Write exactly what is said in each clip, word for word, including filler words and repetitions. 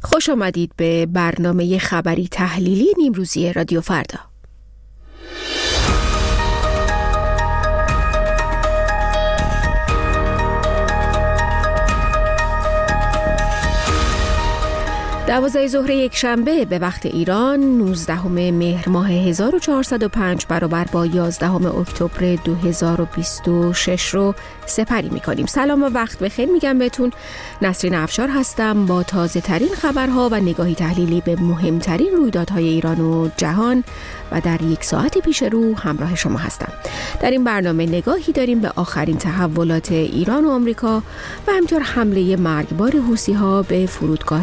خوش آمدید به برنامه خبری تحلیلی نیمروزی رادیو فردا. دوازده ظهر یک شنبه به وقت ایران نوزدهم مهر ماه هزار و چهارصد و پنج برابر با یازدهم اکتبر دو هزار و بیست و شش رو سپری می‌کنیم. سلام و وقت بخیر میگم بهتون. نسرین افشار هستم با تازه ترین خبرها و نگاهی تحلیلی به مهمترین رویدادهای ایران و جهان و در یک ساعت پیش رو همراه شما هستم. در این برنامه نگاهی داریم به آخرین تحولات ایران و آمریکا و همینطور حمله مرگبار حوثی‌ها به فرودگاه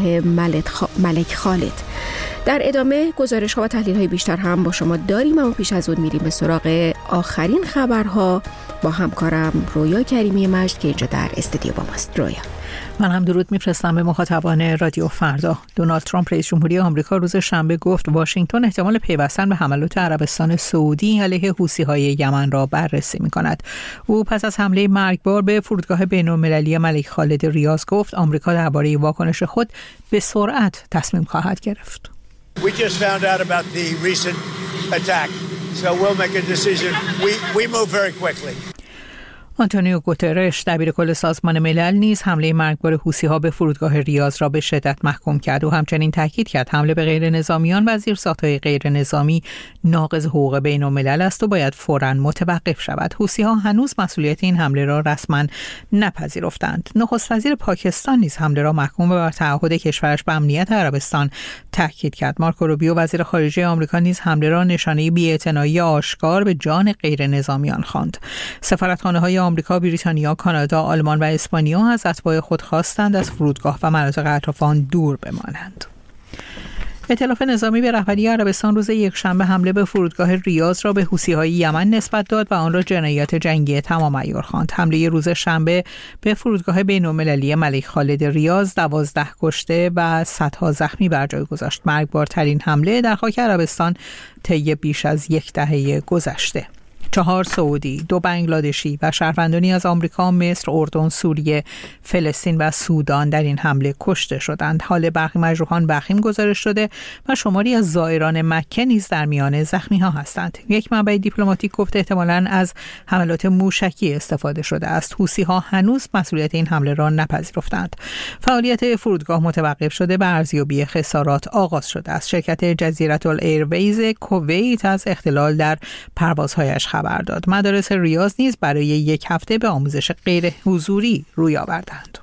ملک خالد. در ادامه گزارش‌ها و تحلیل‌های بیشتر هم با شما داریم، اما پیش از اون میریم به سراغ آخرین خبرها با همکارم رویا کریمی مجد که اینجا در استودیو با ماست. رویا، من هم درود میفرستم به مخاطبان رادیو فردا. دونالد ترامپ رئیس جمهوری آمریکا روز شنبه گفت واشنگتن احتمال پیوستن به حملات عربستان سعودی علیه حوثی‌های یمن را بررسی می‌کند. او پس از حمله مرگبار به فرودگاه بین‌المللی ملک خالد ریاض گفت آمریکا درباره واکنش خود به سرعت تصمیم خواهد گرفت. We just found out about the recent attack, so we'll make a decision. We we move very quickly. آنتونیو گوترش دبیرکل سازمان ملل نیز حمله مرگبار حوثی‌ها به فرودگاه ریاض را به شدت محکوم کرد و همچنین تاکید کرد حمله به غیر نظامیان و زیرساخت‌های غیر نظامی ناقض حقوق بین‌الملل است و باید فوراً متوقف شود. حوثی‌ها هنوز مسئولیت این حمله را رسما نپذیرفتند. نخست وزیر پاکستان نیز حمله را محکوم بر تعهد کشورش به امنیت عربستان تاکید کرد. مارکو روبیو وزیر خارجه آمریکا نیز حمله را نشانه بی‌اعتنایی آشکار به جان غیر نظامیان خواند. سفارتخانه‌های آمریکا، بریتانیا، کانادا، آلمان و اسپانیا از اتباع خود خواستند از فرودگاه و مناطق اطراف آن دور بمانند. ائتلاف نظامی به رهبری عربستان روز یکشنبه حمله به فرودگاه ریاض را به حوثی‌های یمن نسبت داد و آن را جنایت جنگی تمام عیار خواند. حمله روز شنبه به فرودگاه بین‌المللی ملک خالد ریاض دوازده کشته و صدها زخمی بر جای گذاشت. مرگبارترین حمله در خاک عربستان طی بیش از یک دهه گذشته. چهار سعودی، دو بنگلادشی و شهروندانی از آمریکا، مصر، اردن، سوریه، فلسطین و سودان در این حمله کشته شدند. حال برخی مجروحان وخیم گزارش شده و شماری از زائران مکه نیز در میان زخمی ها هستند. یک منبع دیپلماتیک گفت احتمالاً از حملات موشکی استفاده شده است. حوثی‌ها هنوز مسئولیت این حمله را نپذیرفتند. فعالیت فرودگاه متوقف شده و ارزیابی خسارات آغاز شده است. شرکت جزیره الایرویز کویت از اختلال در پروازهایش خبر داد. مدارس ریاض نیز برای یک هفته به آموزش غیر حضوری روی آوردند.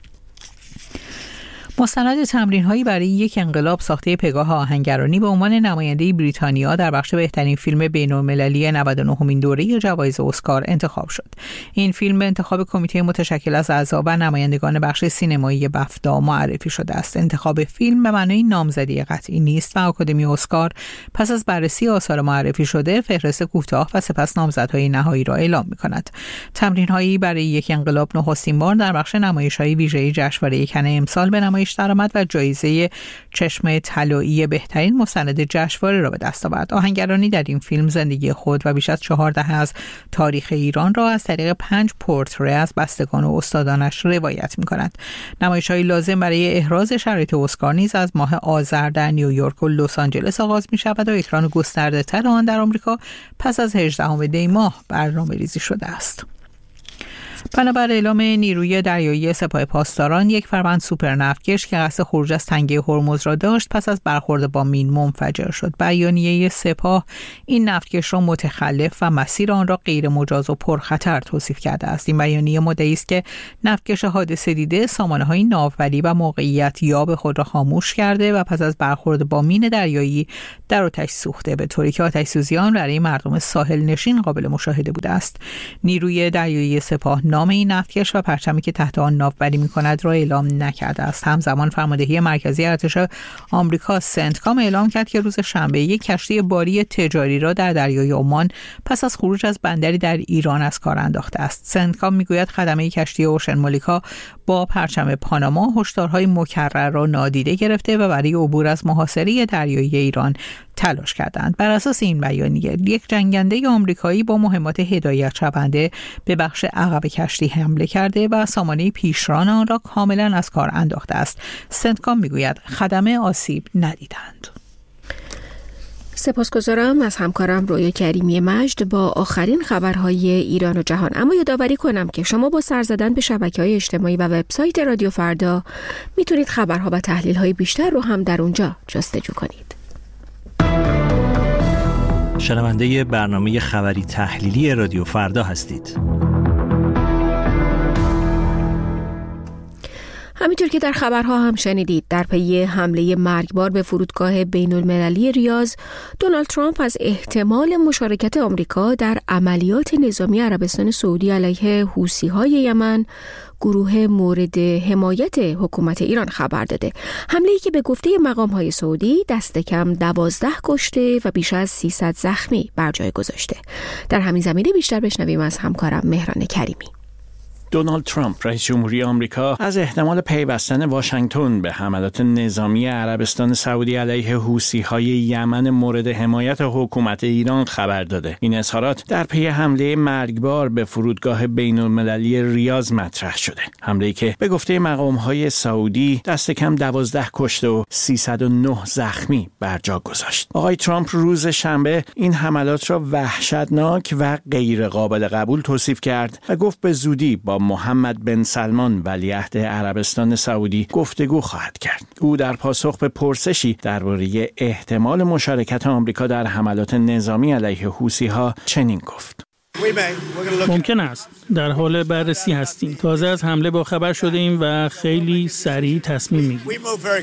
مستند تمرین‌هایی برای یک انقلاب ساخته پگاه آهنگرانی به عنوان نماینده بریتانیا در بخش بهترین فیلم بین‌المللی نود و نهمین دوره جوایز اسکار انتخاب شد. این فیلم به انتخاب کمیته متشکل از اعضا و نمایندگان بخش سینمایی بفتا معرفی شده است. انتخاب فیلم به معنای نامزدی قطعی نیست و آکادمی اسکار پس از بررسی آثار معرفی شده فهرست کوتاه و سپس نامزدهای نهایی را اعلام می‌کند. تمرین‌هایی برای یک انقلاب نخستین بار در بخش نمایش‌های ویژه جشنواره کن امسال به نمایش درآمد و جایزه چشم طلایی بهترین مستند جشنواره را به دست آورد. آهنگرانی در این فیلم زندگی خود و بیش از چهار دهه از تاریخ ایران را از طریق پنج پورتره از بستگان و استادانش روایت می‌کند. نمایش‌های لازم برای احراز شرایط اسکار نیز از ماه آذر در نیویورک و لس آنجلس آغاز می‌شود و اکران گسترده‌تر آن در آمریکا پس از هجدهم دی ماه برنامه‌ریزی شده است. بنابر اعلام نیروی دریایی سپاه پاسداران، یک فروند سوپرنفتکش که قصد خروج از تنگه هرمز را داشت پس از برخورد با مین منفجر شد. بیانیه سپاه این نفتکش را متخلف و مسیر آن را غیر مجاز و پرخطر توصیف کرده است. این بیانیه مدعی است که نفتکش حادثه دیده سامانه‌های ناوبری و موقعیت یاب خود را خاموش کرده و پس از برخورد با مین دریایی در آتش سوخته، به طوری که آتش‌سوزیان برای مردم ساحل نشین قابل مشاهده بوده است. نیروی دریایی سپاه نام این نفتکش و پرچمی که تحت آن ناوبری می‌کند را اعلام نکرده است. همزمان فرماندهی مرکزی ارتش آمریکا سنتکام اعلام کرد که روز شنبه یک کشتی باری تجاری را در دریای عمان پس از خروج از بندری در ایران از کار انداخته است. سنتکام میگوید خدمه کشتی اوشن مالیکا با پرچم پاناما هشدارهای مکرر را نادیده گرفته و برای عبور از محاصره دریایی ایران تلاش کردند. بر اساس این بیانیه یک جنگنده آمریکایی با مهمات هدایت شونده به بخش عقب کشتی حمله کرده و سامانه پیشران آن را کاملا از کار انداخته است. سنتکام میگوید خدمه آسیب ندیدند. سپاسگزارم از همکارم رویا کریمی مجد با آخرین خبرهای ایران و جهان. اما یادآوری کنم که شما با سر زدن به شبکه‌های اجتماعی و وبسایت رادیو فردا میتونید خبرها و تحلیل‌های بیشتر رو هم در اونجا جستجو کنید. شنونده برنامه خبری تحلیلی رادیو فردا هستید. همینطور که در خبرها هم شنیدید، در پی حمله مرگبار به فرودگاه بین المللی ریاض، دونالد ترامپ از احتمال مشارکت آمریکا در عملیات نظامی عربستان سعودی علیه حوثی‌های یمن، گروه مورد حمایت حکومت ایران، خبر داده. حمله‌ای که به گفته مقام‌های سعودی دست کم دوازده کشته و بیش از سیصد زخمی بر جای گذاشته. در همین زمینه بیشتر بشنویم از همکارم مهران کریمی. دونالد ترامپ رئیس جمهوری آمریکا از احتمال پیوستن واشنگتن به حملات نظامی عربستان سعودی علیه حوثی‌های یمن مورد حمایت حکومت ایران خبر داده. این اظهارات در پی حمله مرگبار به فرودگاه بین‌المللی ریاض مطرح شده. حمله‌ای که به گفته مقام‌های سعودی دست کم دوازده کشته و سیصد و نه زخمی بر جا گذاشت. آقای ترامپ روز شنبه این حملات را وحشتناک و غیر قابل قبول توصیف کرد و گفت به زودی با محمد بن سلمان ولیعهد عربستان سعودی گفتگو خواهد کرد. او در پاسخ به پرسشی درباره احتمال مشارکت آمریکا در حملات نظامی علیه حوثی‌ها چنین گفت: ممکن است. در حال بررسی هستیم. تازه از حمله با خبر شده ایم و خیلی سریع تصمیم میگیریم.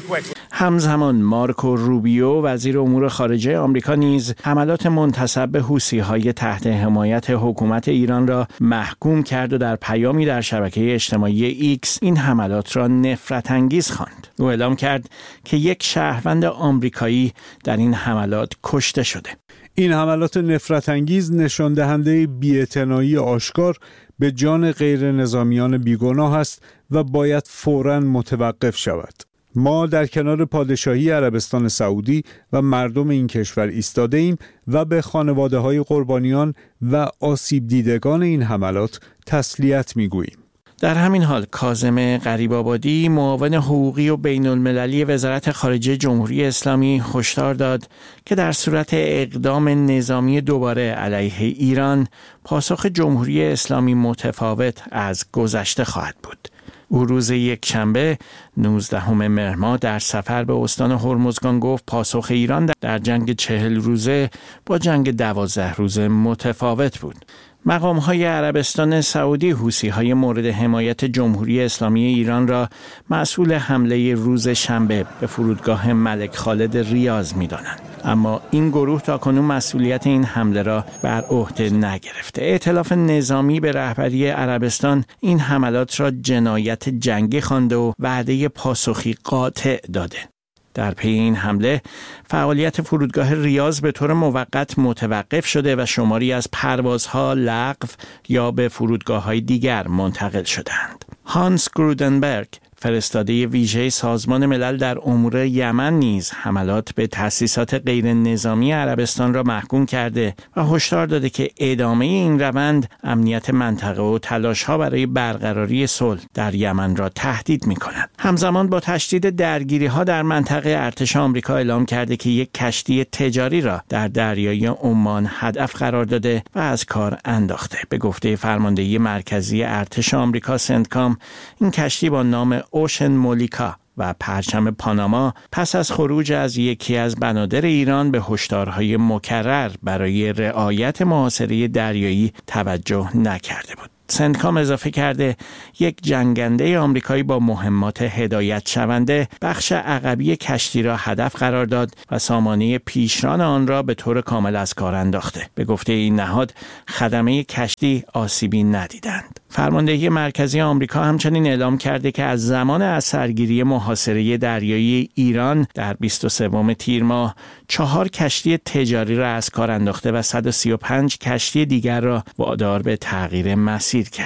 همزمان مارکو روبیو وزیر امور خارجه آمریکا نیز حملات منتسب به حوثی‌های تحت حمایت حکومت ایران را محکوم کرد و در پیامی در شبکه اجتماعی ایکس این حملات را نفرت انگیز خواند. او اعلام کرد که یک شهروند آمریکایی در این حملات کشته شده. این حملات نفرت انگیز نشان دهنده بی‌اعتنایی آشکار به جان غیر نظامیان بیگناه است و باید فوراً متوقف شود. ما در کنار پادشاهی عربستان سعودی و مردم این کشور ایستاده ایم و به خانواده‌های قربانیان و آسیب دیدگان این حملات تسلیت می‌گوییم. در همین حال کاظم غریب‌آبادی معاون حقوقی و بین المللی وزارت خارجه جمهوری اسلامی هشدار داد که در صورت اقدام نظامی دوباره علیه ایران پاسخ جمهوری اسلامی متفاوت از گذشته خواهد بود. او روز یک شنبه نوزدهم مهر ماه در سفر به استان هرمزگان گفت پاسخ ایران در جنگ چهل روزه با جنگ دوازده روزه متفاوت بود. مقام‌های عربستان سعودی حوثی‌های مورد حمایت جمهوری اسلامی ایران را مسئول حمله روز شنبه به فرودگاه ملک خالد ریاض می‌دانند. اما این گروه تاکنون مسئولیت این حمله را بر عهده نگرفته. ائتلاف نظامی به رهبری عربستان این حملات را جنایت جنگی خوانده و وعده پاسخی قاطع داده. در پی این حمله فعالیت فرودگاه ریاض به طور موقت متوقف شده و شماری از پروازها لغو یا به فرودگاه‌های دیگر منتقل شدند. هانس گرودنبرگ فرستاده ویژه سازمان ملل در امور یمن نیز حملات به تأسیسات غیر نظامی عربستان را محکوم کرده و هشدار داده که ادامه این روند امنیت منطقه و تلاش‌ها برای برقراری صلح در یمن را تهدید می‌کند. همزمان با تشدید درگیری‌ها در منطقه، ارتش آمریکا اعلام کرده که یک کشتی تجاری را در دریای عمان هدف قرار داده و از کار انداخته. به گفته فرماندهی مرکزی ارتش آمریکا سنتکام، این کشتی با نام اوشن مولیکا و پرچم پاناما پس از خروج از یکی از بنادر ایران به هشدارهای مکرر برای رعایت محاصره دریایی توجه نکرده بود. سنتکام اضافه کرده یک جنگنده آمریکایی با مهمات هدایت شونده بخش عقبی کشتی را هدف قرار داد و سامانه پیشران آن را به طور کامل از کار انداخته. به گفته این نهاد خدمه کشتی آسیبی ندیدند. فرماندهی مرکزی آمریکا همچنین اعلام کرده که از زمان اثرگیری محاصره دریایی ایران در بیست و سوم تیر ماه چهار کشتی تجاری را از کار انداخته و صد و سی و پنج کشتی دیگر را وادار به تغییر مسیر کرده.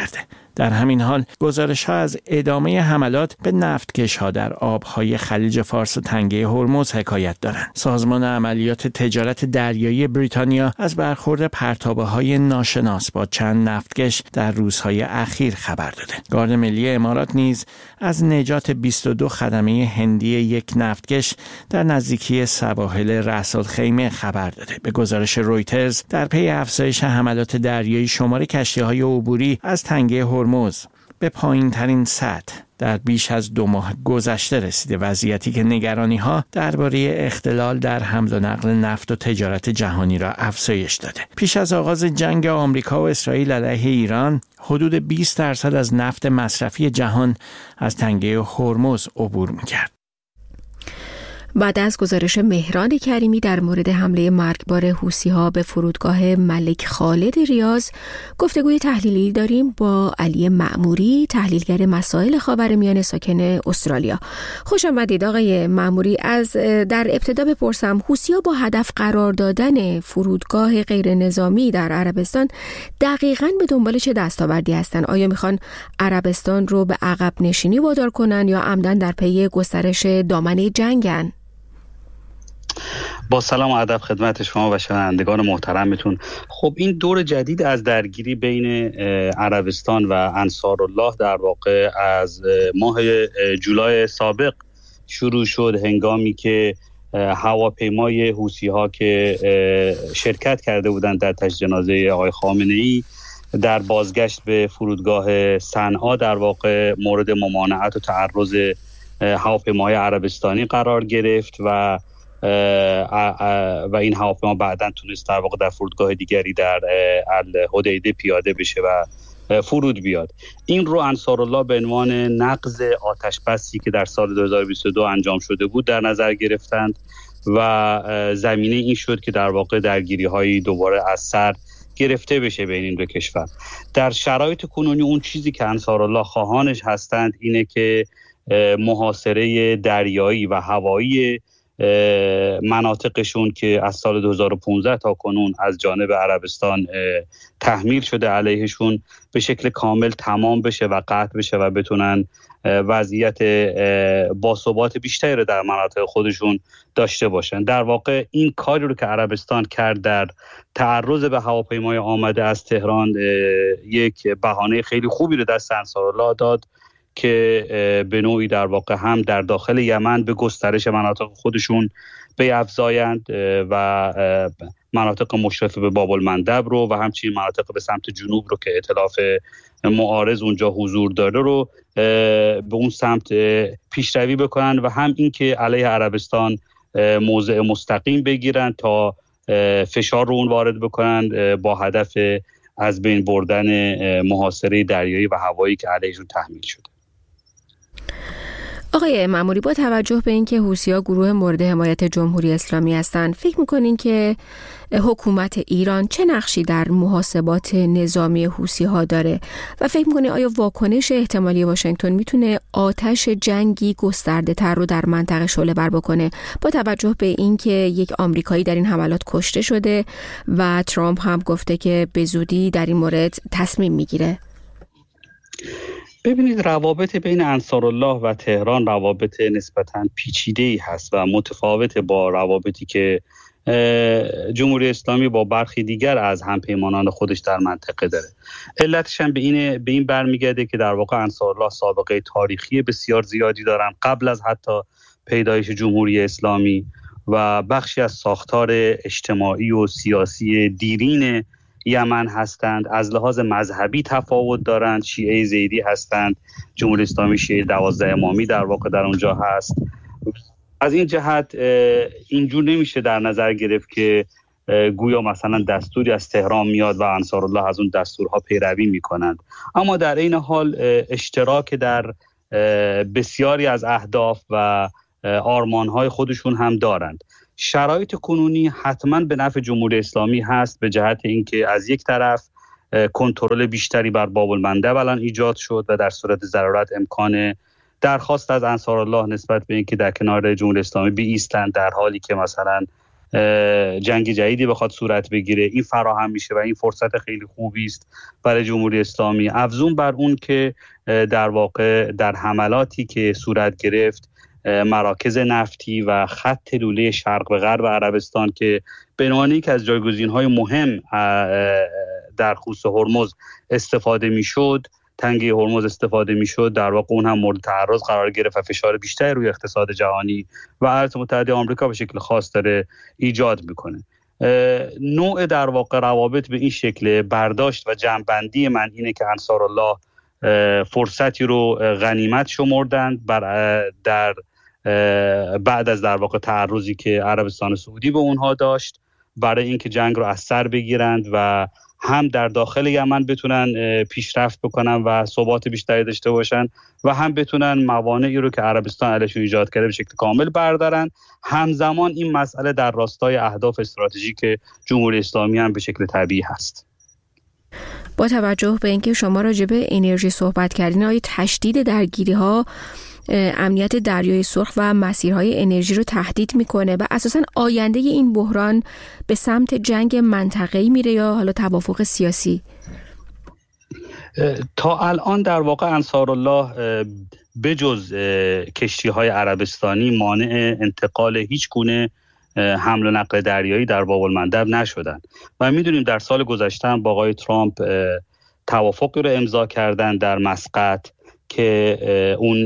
در همین حال گزارش‌ها از ادامه حملات به نفتکش‌ها در آب‌های خلیج فارس و تنگه هرمز حکایت دارند. سازمان عملیات تجارت دریایی بریتانیا از برخورد پرتابه‌های ناشناس با چند نفتکش در روزهای اخیر خبر داده. گارد ملی امارات نیز از نجات بیست و دو خدمه هندی یک نفتکش در نزدیکی سواحل رأس الخیمه خبر داده. به گزارش رویترز در پی افزایش حملات دریایی شمار کشتی‌های عبوری از تنگه هرمز به پایین‌ترین سطح در بیش از دو ماه گذشته رسیده، وضعیتی که نگرانی‌ها درباره اختلال در حمل و نقل نفت و تجارت جهانی را افزایش داده. پیش از آغاز جنگ آمریکا و اسرائیل علیه ایران، حدود بیست درصد از نفت مصرفی جهان از تنگه هرمز عبور می‌کرد. بعد از گزارش مهران کریمی در مورد حمله مرگبار حوثی‌ها به فرودگاه ملک خالد ریاض، گفتگوی تحلیلی داریم با علی معموری، تحلیلگر مسائل خاورمیانه ساکن استرالیا. خوش آمدید آقای معموری. از در ابتدا بپرسم، حوثی‌ها با هدف قرار دادن فرودگاه غیر نظامی در عربستان دقیقاً به دنبال چه دستاوردی هستند؟ آیا میخوان عربستان رو به عقب نشینی وادار کنن یا عمدن در پی گسترش دامنه جنگن؟ با سلام و ادب خدمت شما و شنوندگان محترمتون. خب این دور جدید از درگیری بین عربستان و انصارالله در واقع از ماه جولای سابق شروع شد، هنگامی که هواپیمای حوثی‌ها که شرکت کرده بودند در تشییع جنازه آقای خامنه‌ای در بازگشت به فرودگاه صنعا در واقع مورد ممانعت و تعرض هواپیمای عربستانی قرار گرفت و و این هواپیما بعداً تونست در واقع در فرودگاه دیگری در الحدیده پیاده بشه و فرود بیاد. این رو انصارالله به عنوان نقض آتش بسی که در سال دو هزار و بیست و دو انجام شده بود در نظر گرفتند و زمینه این شد که در واقع درگیری‌های دوباره از سر گرفته بشه بین این دو کشور. در شرایط کنونی اون چیزی که انصارالله خواهانش هستند اینه که محاصره دریایی و هوایی مناطقشون که از سال دو هزار و پانزده تا کنون از جانب عربستان تحمیل شده علیهشون به شکل کامل تمام بشه و قطع بشه و بتونن وضعیت باثبات بیشتری رو در مناطق خودشون داشته باشن. در واقع این کاری رو که عربستان کرد در تعرض به هواپیمای آمده از تهران یک بهانه خیلی خوبی رو دست انصارالله داد که به نوعی در واقع هم در داخل یمن به گسترش مناطق خودشون بیفزایند و مناطق مشرفه به باب المندب رو و همچنین مناطق به سمت جنوب رو که ائتلاف معارض اونجا حضور داره رو به اون سمت پیشروی بکنن و هم این که علیه عربستان موضع مستقیم بگیرن تا فشار رو اون وارد بکنن با هدف از بین بردن محاصره دریایی و هوایی که علیهشون تحمیل شده. آقای معموری، با توجه به اینکه حوثی‌ها گروه مورد حمایت جمهوری اسلامی هستند، فکر می‌کنین که حکومت ایران چه نقشی در محاسبات نظامی حوثی‌ها داره و فکر می‌کنین آیا واکنش احتمالی واشنگتن میتونه آتش جنگی گسترده‌تر رو در منطقه شعله‌ور بکنه، با توجه به اینکه یک آمریکایی در این حملات کشته شده و ترامپ هم گفته که به زودی در این مورد تصمیم میگیره؟ ببینید، روابط بین انصارالله و تهران روابط نسبتاً پیچیده‌ای هست و متفاوت با روابطی که جمهوری اسلامی با برخی دیگر از همپیمانان خودش در منطقه داره. علتش هم به این به این برمیگرده که در واقع انصارالله سابقه تاریخی بسیار زیادی دارن قبل از حتی پیدایش جمهوری اسلامی و بخشی از ساختار اجتماعی و سیاسی دیرین یمن هستند. از لحاظ مذهبی تفاوت دارند، شیعه زیدی هستند، جمهوری اسلامی شیعه دوازده امامی در واقع در اونجا هست. از این جهت اینجور نمیشه در نظر گرفت که گویا مثلا دستوری از تهران میاد و انصارالله از اون دستورها پیروی میکنند، اما در این حال اشتراک در بسیاری از اهداف و آرمانهای خودشون هم دارند. شرایط کنونی حتما به نفع جمهوری اسلامی هست، به جهت اینکه از یک طرف کنترل بیشتری بر باب المندب الان ایجاد شد و در صورت ضرورت امکان درخواست از انصارالله نسبت به اینکه در کنار جمهوری اسلامی بایستند، در حالی که مثلا جنگ جدیدی بخواد صورت بگیره این فراهم میشه و این فرصت خیلی خوبی است برای جمهوری اسلامی. افزون بر اون که در واقع در حملاتی که صورت گرفت مراکز نفتی و خط لوله شرق به غرب عربستان که به عنوان یکی از جایگزین‌های مهم در خصوص هرمز استفاده میشد، تنگه هرمز استفاده میشد، در واقع اون هم مورد تعرض قرار گرفت و فشار بیشتری روی اقتصاد جهانی و ایالات متحده آمریکا به شکل خاص داره ایجاد میکنه. نوع در واقع روابط به این شکل برداشت و جمع‌بندی من اینه که انصارالله فرصتی رو غنیمت شمردند بر در بعد از در واقع تعرضی که عربستان سعودی به اونها داشت برای اینکه جنگ رو از سر بگیرند و هم در داخل یمن بتونن پیشرفت بکنن و ثبات بیشتری داشته باشن و هم بتونن موانعی رو که عربستان علیشون ایجاد کرده به شکل کامل بردارن. همزمان این مسئله در راستای اهداف استراتژیک جمهوری اسلامی هم به شکل طبیعی هست. با توجه به اینکه شما راجع به انرژی صحبت کردین، آیا تشدید درگیری‌ها امنیت دریای سرخ و مسیرهای انرژی رو تهدید میکنه و اساساً آینده این بحران به سمت جنگ منطقه‌ای میره یا حالا توافق سیاسی؟ تا الان در واقع انصارالله بجز کشتی‌های عربستانی مانع انتقال هیچ گونه حمل و نقل دریایی در باب المندب نشدن و میدونیم در سال گذشته هم با آقای ترامپ توافقی رو امضا کردن در مسقط که اون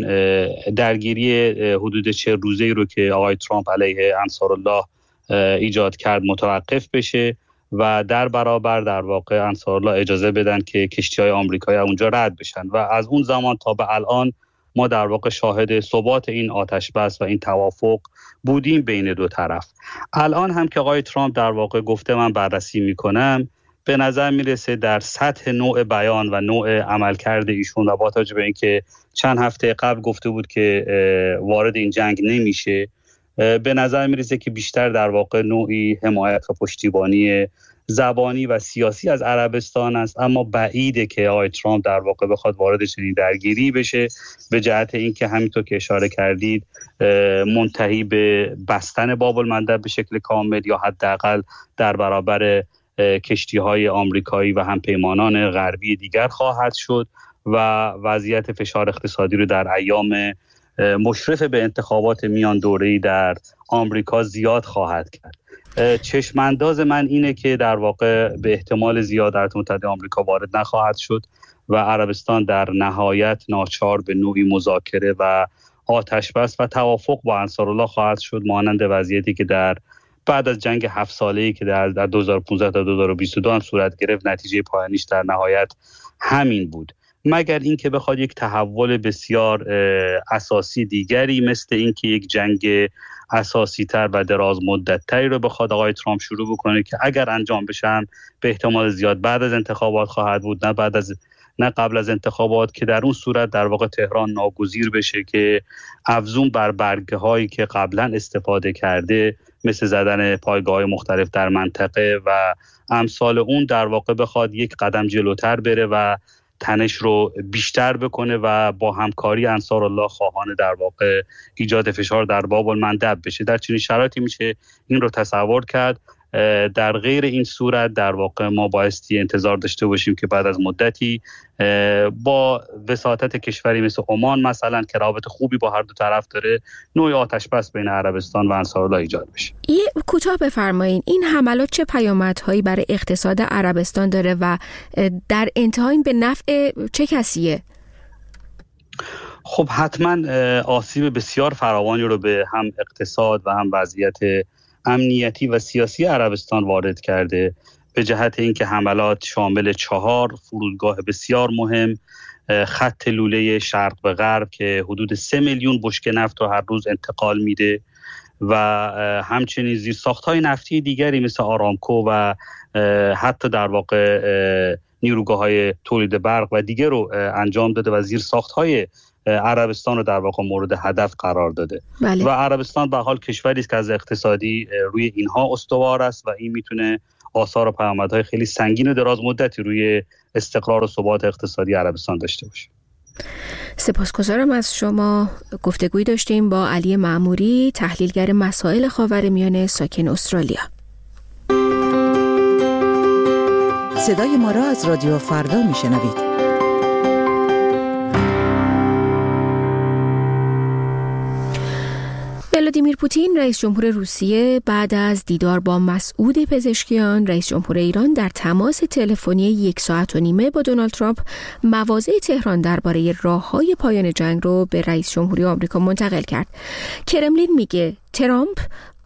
درگیری حدود چهل روزه‌ای رو که آقای ترامپ علیه انصارالله ایجاد کرد متوقف بشه و در برابر در واقع انصارالله اجازه بدن که کشتی‌های آمریکایی اونجا رد بشن و از اون زمان تا به الان ما در واقع شاهد ثبات این آتش بس و این توافق بودیم بین دو طرف. الان هم که آقای ترامپ در واقع گفته من بررسی میکنم، به نظر میرسه در سطح نوع بیان و نوع عملکرد ایشون و با توجه به اینکه چند هفته قبل گفته بود که وارد این جنگ نمیشه، به نظر میرسه که بیشتر در واقع نوعی حمایت و پشتیبانی زبانی و سیاسی از عربستان است، اما بعیده که آقای ترامپ در واقع بخواد وارد چنین درگیری بشه، به جهت اینکه همینطور که اشاره کردید منتهی به بستن باب المندب به شکل کامل یا حداقل در برابر کشتی‌های آمریکایی و همپیمانان غربی دیگر خواهد شد و وضعیت فشار اقتصادی رو در ایام مشرف به انتخابات میان دوره‌ای در آمریکا زیاد خواهد کرد. چشم انداز من اینه که در واقع به احتمال زیاد ایالات متحده آمریکا وارد نخواهد شد و عربستان در نهایت ناچار به نوعی مذاکره و آتش بس و توافق با انصارالله خواهد شد، مانند وضعیتی که در بعد از جنگ هفت ساله‌ای که در دو هزار و پانزده تا دو هزار و بیست و دو هم صورت گرفت. نتیجه پایانیش در نهایت همین بود، مگر اینکه بخواد یک تحول بسیار اساسی دیگری مثل اینکه یک جنگ اساسی تر و دراز مدت تری رو بخواد آقای ترامپ شروع بکنه که اگر انجام بشن به احتمال زیاد بعد از انتخابات خواهد بود، نه بعد از نه قبل از انتخابات، که در اون صورت در واقع تهران ناگزیر بشه که افزون بر برگه هایی که قبلا استفاده کرده مثل زدن پایگاه‌های مختلف در منطقه و امثال اون در واقع بخواد یک قدم جلوتر بره و تنش رو بیشتر بکنه و با همکاری انصارالله خواهان در واقع ایجاد فشار در باب المندب بشه. در چنین شرایطی میشه این رو تصور کرد. در غیر این صورت در واقع ما بایستی انتظار داشته باشیم که بعد از مدتی با وساطت کشوری مثل عمان مثلا که رابط خوبی با هر دو طرف داره، نوعی آتش بس بین عربستان و انصارالله ایجاد بشه. یه کوتاه بفرمایین این حملات چه پیامدهایی برای اقتصاد عربستان داره و در انتها به نفع چه کسیه؟ خب حتما آسیب بسیار فراوانی رو به هم اقتصاد و هم وضعیت امنیتی و سیاسی عربستان وارد کرده، به جهت اینکه حملات شامل چهار فرودگاه بسیار مهم، خط لوله شرق به غرب که حدود سه میلیون بشکه نفت رو هر روز انتقال میده و همچنین زیرساخت‌های نفتی دیگری مثل آرامکو و حتی در واقع نیروگاه‌های تولید برق و دیگر رو انجام داده و زیرساخت‌های عربستان رو در واقع مورد هدف قرار داده. بله. و عربستان به حال کشوری است که از اقتصادی روی اینها استوار است و این میتونه آثار و پیامدهای خیلی سنگین و دراز مدتی روی استقرار و ثبات اقتصادی عربستان داشته باشه. سپاسگزارم از شما. گفتگوی داشتیم با علی معموری، تحلیلگر مسائل خاورمیانه ساکن استرالیا. صدای ما را از رادیو فردا میشنوید. ولادیمیر پوتین رئیس جمهور روسیه بعد از دیدار با مسعود پزشکیان رئیس جمهور ایران در تماس تلفنی یک ساعت و نیمه با دونالد ترامپ مواضع تهران درباره راههای پایان جنگ رو به رئیس جمهوری آمریکا منتقل کرد. کرملین میگه ترامپ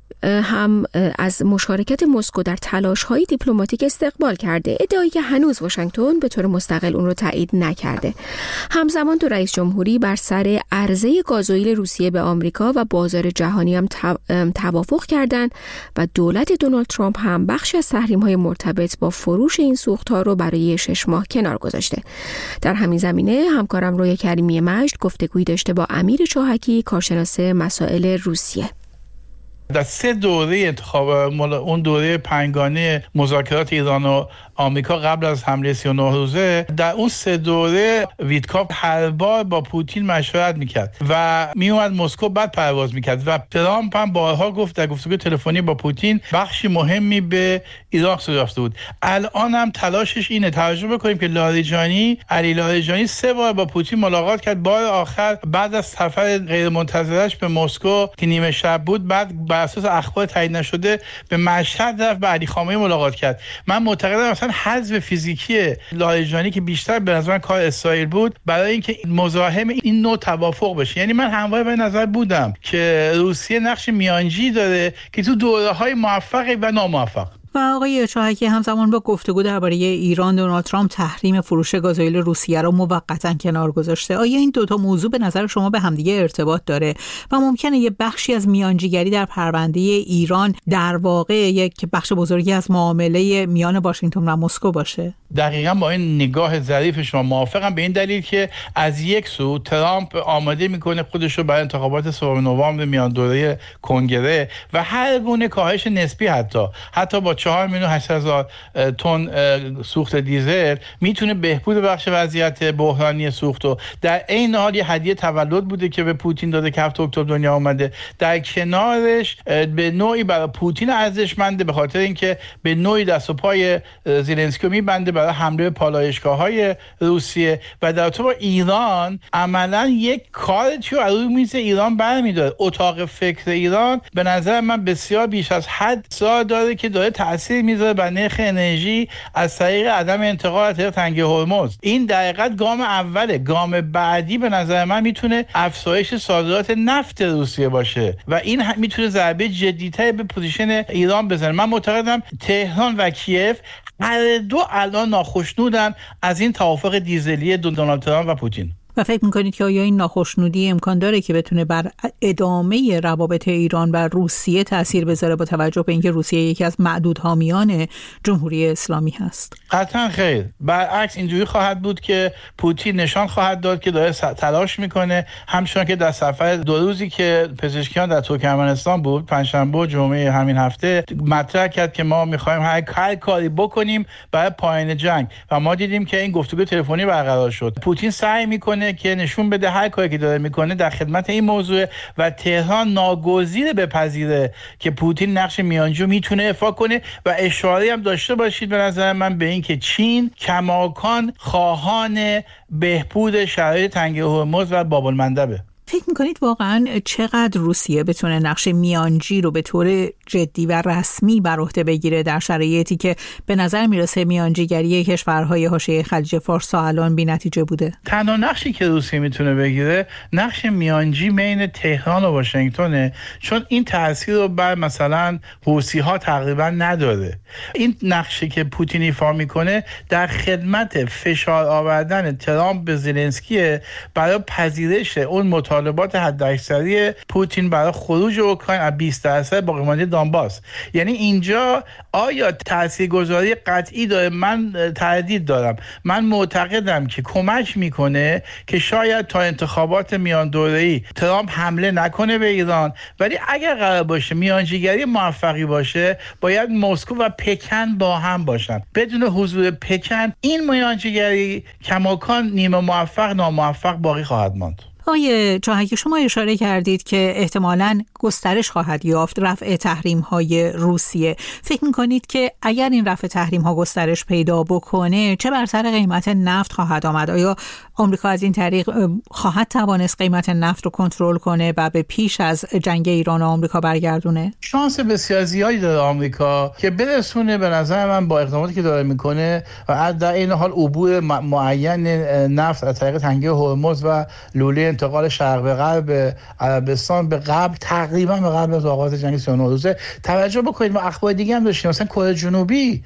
هم از مشارکت مسکو در تلاش‌های دیپلماتیک استقبال کرده، ادعایی که هنوز واشنگتن به طور مستقل اون رو تایید نکرده. همزمان دو رئیس جمهوری بر سر عرضه گازوئیل روسیه به آمریکا و بازار جهانی هم توافق کردند و دولت دونالد ترامپ هم بخشی از تحریم‌های مرتبط با فروش این سوخت‌ها رو برای شش ماه کنار گذاشته. در همین زمینه همکارم رویا کریمی مجد گفتگویی داشته با امیر چاهکی، کارشناس مسائل روسیه. در سه دوره انتخاب اون دوره پنجگانه مذاکرات ایران و آمریکا قبل از حمله سی و نه روزه، در اون سه دوره ویتکاف هر بار با پوتین مشورت میکرد و میومد مسکو بعد پرواز میکرد و ترامپ هم بارها گفت در گفتگو تلفنی با پوتین بخشی مهمی به عراق سپرده بود. الان هم تلاشش اینه. توجه بکنیم که لاریجانی علی لاریجانی سه بار با پوتین ملاقات کرد. بار آخر بعد از سفر غیرمنتظرش به مسکو که نیمه شب بود، بعد بر اساس اخبار تایید نشده به مشهد رفت، به علی خامنه‌ای ملاقات کرد. من معتقدم مثلا حذف فیزیکی لاریجانی که بیشتر به نظر من کار اسرائیل بود برای اینکه مزاحم این نوع توافق بشه. یعنی من همواره به نظر بودم که روسیه نقش میانجی داره که تو دوره‌های موفق و ناموفق. و آقای چاهکی همزمان با گفتگو درباره ایران، دونالد ترامپ تحریم فروش گازوئیل روسیه را موقتا کنار گذاشته. آیا این دوتا موضوع به نظر شما به همدیگه ارتباط داره و ممکنه یه بخشی از میانجیگری در پرونده ایران در واقع یک بخش بزرگی از معامله میان واشنگتن و مسکو باشه؟ دقیقاً با این نگاه ظریف شما موافقم، به این دلیل که از یک سو ترامپ آماده میکنه خودش رو برای انتخابات سوم نوامبر میان دوره کنگره و هر گونه کاهش نسبی حتی حتی با چهار میلیون و هشتصد هزار تن سوخت دیزل میتونه بهبود بخش وضعیت بحرانی سوخت و در این حال یه هدیه تولد بوده که به پوتین داده که هفته اکتبر دنیا اومده. در کنارش به نوعی برای پوتین ارزشمنده به خاطر اینکه به نوعی دست و پای زلنسکی میبنده برای حمله پالایشگاه‌های روسیه و در تو با ایران عملاً یک کاری رو روی میز ایران برمی‌داره. اتاق فکر ایران به نظر من بسیار بیش از حد سال داره که داره تأثیر میذاره بر نرخ انرژی از طریق عدم انتقال از طریق تنگه هرمز. این دقیقاً گام اوله. گام بعدی به نظر من میتونه افزایش صادرات نفت روسیه باشه و این میتونه ضربه جدی‌تری به پوزیشن ایران بزنه. من معتقدم تهران و کیف هر دو الان ناخشنودن از این توافق دیزلی دونالد ترامپ و پوتین. و فکر میکنید که آیا این ناخشنودی امکان داره که بتونه بر ادامه روابط ایران و روسیه تأثیر بذاره با توجه به اینکه روسیه یکی از معدود حامیان جمهوری اسلامی هست؟ قطعا خیر. برعکس اینجوری خواهد بود که پوتین نشان خواهد داد که داره تلاش میکنه، همچنان که در سفر دو روزی که پزشکیان در ترکمنستان بود پنجشنبه و جمعه همین هفته مطرح کرد که ما میخوایم هر, هر کاری بکنیم برای پایان جنگ و ما دیدیم که این گفتگو تلفنی برقرار شد. پوتین سعی میکنه که نشون بده هر کاری که داره میکنه در خدمت این موضوع و تهران ناگزیر بپذیره که پوتین نقش میانجی میتونه ایفا کنه و اشاره هم داشته باشید به نظر من به این که چین کماکان خواهان بهبود شرایط تنگه هرمز و باب المندبه. فکر میکنید واقعا چقدر روسیه بتونه نقش میانجی رو به طور جدی و رسمی بر عهده بگیره در شرایطی که به نظر میرسه میانجیگری کشورهای حاشیه خلیج فارس الان بی نتیجه بوده؟ تنها نقشی که روسیه میتونه بگیره نقش میانجی بین تهران و واشنگتنه، چون این تاثیر رو بر مثلا حوثی ها تقریبا نداره. این نقشی که پوتین ایفا میکنه در خدمت فشار آوردن ترامپ به زلنسکی برای پذیرش اون مطالبه مطالبات حداکثری پوتین برای خروج اوکراین از بیست درصد باقی مانده دانباس. یعنی اینجا آیا تاثیرگذاری قطعی داره؟ من تردید دارم. من معتقدم که کمک میکنه که شاید تا انتخابات میان دوره‌ای ترامپ حمله نکنه به ایران، ولی اگر قرار باشه میانجیگری موفقی باشه باید مسکو و پکن با هم باشن. بدون حضور پکن این میانجیگری کماکان نیمه موفق ناموفق باقی خواهد ماند. آقای چاهکی، شما اشاره کردید که احتمالاً گسترش خواهد یافت رفع تحریم‌های روسیه. فکر می‌کنید که اگر این رفع تحریم‌ها گسترش پیدا بکنه چه بر سر قیمت نفت خواهد آمد؟ آیا آمریکا از این طریق خواهد توانست قیمت نفت رو کنترل کنه و به پیش از جنگ ایران و آمریکا برگردونه؟ شانس بسیار زیادی داره آمریکا که برسونه به نظر من با اقداماتی که داره میکنه و در این حال عبور معین نفت از طریق تنگه هرمز و لوله انتقال شرق به غرب عربستان به قبل تقریبا به قبل از آغاز جنگ سی و نه روزه. توجه بکنید ما اخبار دیگه هم داشتیم، مثلا کره جنوبی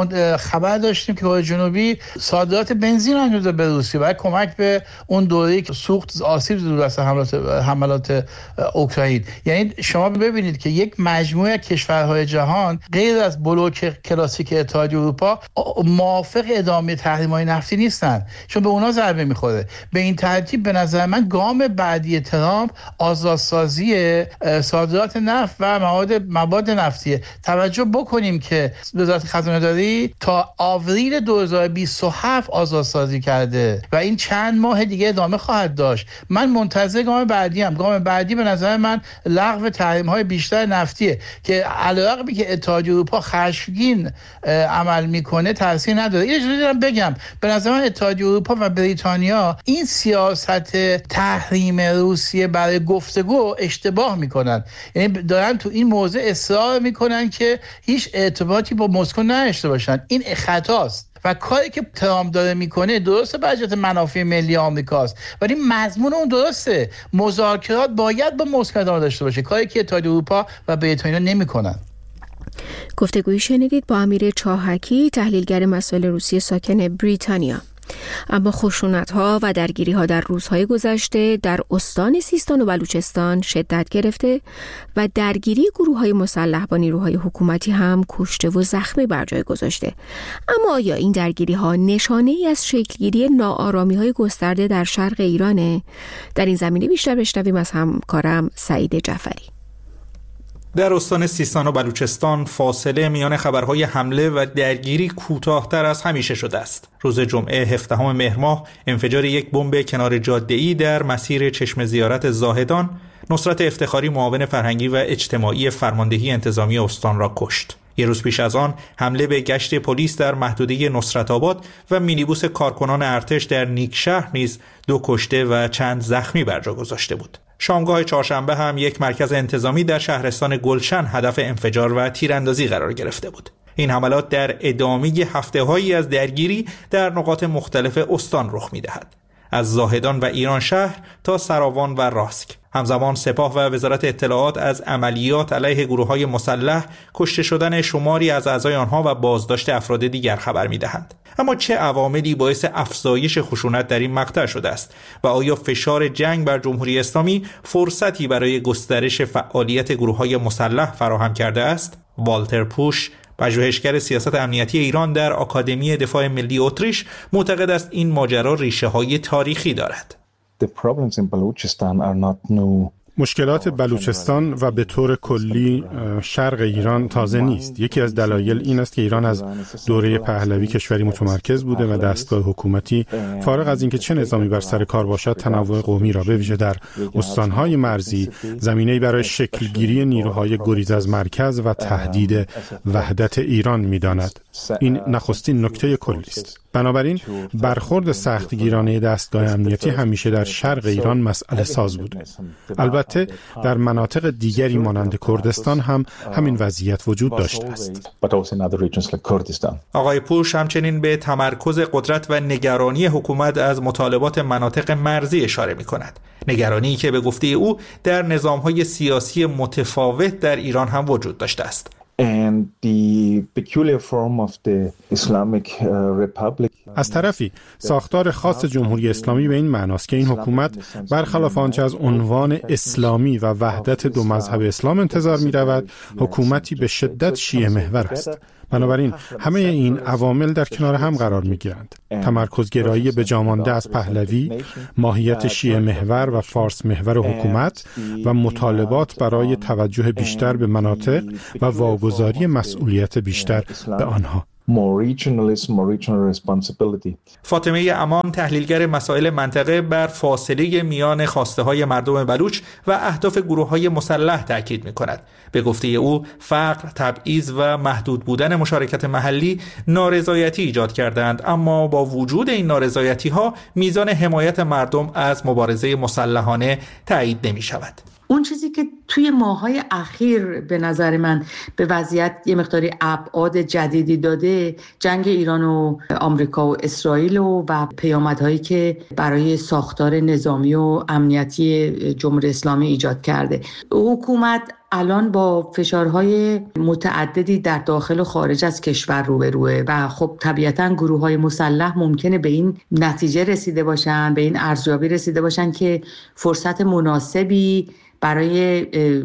خبر داشتیم که کره جنوبی صادرات بنزین انجام داد به روسیه برای کمک به اون دوره‌ای که سوخت آسیب دید از حملات حملات اوکراین. یعنی شما ببینید که یک مجموعه کشورهای جهان غیر از بلوک کلاسیک اتحادیه اروپا موافق ادامه تحریم‌های نفتی نیستن، چون به اونا ضربه می‌خوره. به این ترتیب به نظر من گام بعدی ترامپ آزادسازی صادرات نفت و مواد مواد نفتیه. توجه بکنیم که وزارت خزانه‌داری تا آوریل دو هزار و بیست و هفت آزادسازی کرده و این چند ماه دیگه ادامه خواهد داشت. من منتظر گام بعدی ام. گام بعدی به نظر من لغو تحریم‌های بیشتر نفتیه که علیرغمی که اتحادیه اروپا خشمگین عمل میکنه تاثیر نداره. این اجازه دارم بگم به نظر من اتحادیه اروپا و بریتانیا این سیاست تحریم روسیه برای گفتگو اشتباه میکنن. یعنی دارن تو این موضوع اصرار میکنن که هیچ ارتباطی با مسکو نداشته باشن. این خطاست و کاری که ترامپ داره میکنه درسته به جهت منافع ملی آمریکاست، ولی مضمون اون درسته. مذاکرات باید با مسکو ادامه داشته باشه، کاری که اتحادیه اروپا و بریتانیا نمیکنن. گفتگویی شنیدید با امیر چاهکی، تحلیلگر مسائل روسیه ساکن بریتانیا. اما خشونت‌ها و درگیری‌ها در روزهای گذشته در استان سیستان و بلوچستان شدت گرفته و درگیری گروه‌های مسلح با نیروهای حکومتی هم کشته و زخمی بر جای گذاشته. اما آیا این درگیری‌ها نشانه‌ای از شکلگیری ناآرامی‌های گسترده در شرق ایرانه؟ در این زمینه بیشتر بشنویم از همکارم سعید جعفری. در استان سیستان و بلوچستان فاصله میان خبرهای حمله و درگیری کوتاه‌تر از همیشه شده است. روز جمعه هفدهم مهر ماه انفجار یک بمب کنار جاده‌ای در مسیر چشم زیارت زاهدان نصرت افتخاری معاون فرهنگی و اجتماعی فرماندهی انتظامی استان را کشت. یه روز پیش از آن حمله به گشت پلیس در محدوده نصرت آباد و مینیبوس کارکنان ارتش در نیکشهر نیز دو کشته و چند زخمی بر جا گذاشته بود. شامگاه چهارشنبه هم یک مرکز انتظامی در شهرستان گلشن هدف انفجار و تیراندازی قرار گرفته بود. این حملات در ادامه هفته‌هایی از درگیری در نقاط مختلف استان رخ می‌دهد. از زاهدان و ایران شهر تا سراوان و راسک. همزمان سپاه و وزارت اطلاعات از عملیات علیه گروه‌های مسلح، کشته شدن شماری از اعضای آنها و بازداشت افراد دیگر خبر می‌دهند. اما چه عواملی باعث افزایش خشونت در این مقطع شده است و آیا فشار جنگ بر جمهوری اسلامی فرصتی برای گسترش فعالیت گروه‌های مسلح فراهم کرده است؟ والتر پوش، پژوهشگر سیاست امنیتی ایران در آکادمی دفاع ملی اتریش، معتقد است این ماجرا ریشه‌های تاریخی دارد. مشکلات بلوچستان و به طور کلی شرق ایران تازه نیست. یکی از دلایل این است که ایران از دوره پهلوی کشوری متمرکز بوده و دستگاه حکومتی فارغ از اینکه چه نظامی بر سر کار باشد تنوع قومی را به ویژه در استانهای مرزی زمینه‌ای برای شکلگیری نیروهای گریز از مرکز و تهدید وحدت ایران می‌داند. این نخستین نکته کلی است. بنابراین برخورد سختگیرانه دستگاه امنیتی همیشه در شرق ایران مسئله ساز بوده. البته در مناطق دیگری مانند کردستان هم همین وضعیت وجود داشته است. آقای پوش همچنین به تمرکز قدرت و نگرانی حکومت از مطالبات مناطق مرزی اشاره می کند. نگرانی که به گفته او در نظام‌های سیاسی متفاوت در ایران هم وجود داشته است. از طرفی ساختار خاص جمهوری اسلامی به این معناست که این حکومت برخلاف آنچه از عنوان اسلامی و وحدت دو مذهب اسلام انتظار می رود، حکومتی به شدت شیعه محور است. بنابراین همه این عوامل در کنار هم قرار می گیرند. تمرکزگرایی به جامانده از پهلوی، ماهیت شیعه محور و فارس محور حکومت و مطالبات برای توجه بیشتر به مناطق و واگذاری مسئولیت بیشتر به آنها. فاطمه امان، تحلیلگر مسائل منطقه، بر فاصله میان خواسته های مردم بلوچ و اهداف گروه های مسلح تاکید می کند. به گفته او فقر، تبعیض و محدود بودن مشارکت محلی نارضایتی ایجاد کردند، اما با وجود این نارضایتی ها میزان حمایت مردم از مبارزه مسلحانه تایید نمی شود. اون چیزی که توی ماهای اخیر به نظر من به وضعیت یه مقداری ابعاد جدیدی داده، جنگ ایران و آمریکا و اسرائیل و, و پیامدهایی که برای ساختار نظامی و امنیتی جمهوری اسلامی ایجاد کرده. حکومت الان با فشارهای متعددی در داخل و خارج از کشور روبروه و خب طبیعتاً گروه‌های مسلح ممکنه به این نتیجه رسیده باشن، به این ارزیابی رسیده باشن که فرصت مناسبی برای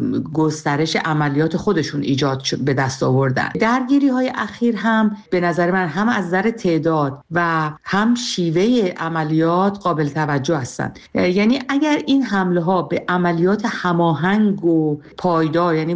گسترش عملیات خودشون ایجاد به دست آوردن. درگیری های اخیر هم به نظر من هم از نظر تعداد و هم شیوه عملیات قابل توجه هستند. یعنی اگر این حمله ها به عملیات هماهنگ و پایدار یعنی